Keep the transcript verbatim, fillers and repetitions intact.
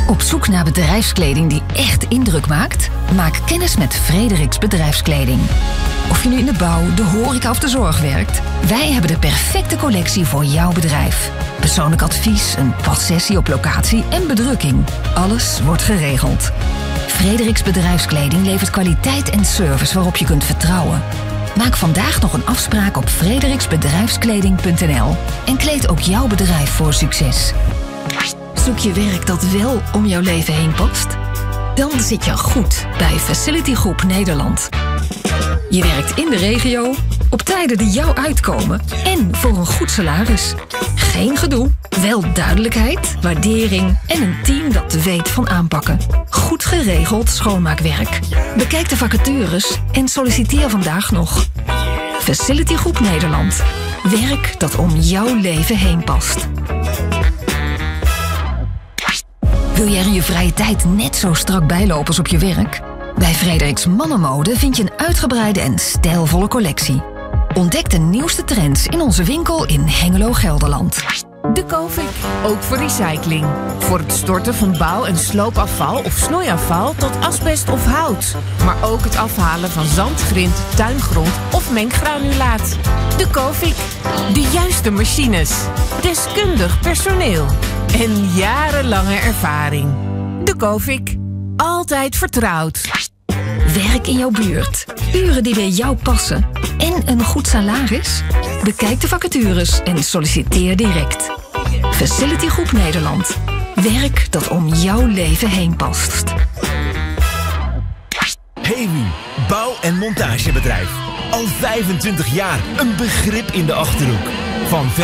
Op zoek naar bedrijfskleding die echt indruk maakt? Maak kennis met Frederiks Bedrijfskleding. Of je nu in de bouw, de horeca of de zorg werkt, wij hebben de perfecte collectie voor jouw bedrijf. Persoonlijk advies, een passessie op locatie en bedrukking. Alles wordt geregeld. Frederiks Bedrijfskleding levert kwaliteit en service waarop je kunt vertrouwen. Maak vandaag nog een afspraak op frederiksbedrijfskleding punt n l en kleed ook jouw bedrijf voor succes. Zoek je werk dat wel om jouw leven heen past? Dan zit je goed bij Facility Groep Nederland. Je werkt in de regio, op tijden die jou uitkomen en voor een goed salaris. Geen gedoe, wel duidelijkheid, waardering en een team dat weet van aanpakken. Goed geregeld schoonmaakwerk. Bekijk de vacatures en solliciteer vandaag nog. Facility Groep Nederland. Werk dat om jouw leven heen past. Wil jij er in je vrije tijd net zo strak bijlopen als op je werk? Bij Frederiks Mannenmode vind je een uitgebreide en stijlvolle collectie. Ontdek de nieuwste trends in onze winkel in Hengelo, Gelderland. De Covik, ook voor recycling. Voor het storten van bouw- en sloopafval of snoeiafval tot asbest of hout. Maar ook het afhalen van zand, grind, tuingrond of menggranulaat. De Covik, de juiste machines, deskundig personeel en jarenlange ervaring. De Covik, altijd vertrouwd. Werk in jouw buurt, uren die bij jou passen en een goed salaris? Bekijk de vacatures en solliciteer direct. Facility Groep Nederland. Werk dat om jouw leven heen past. Hewi, bouw- en montagebedrijf. Al vijfentwintig jaar een begrip in de Achterhoek. Van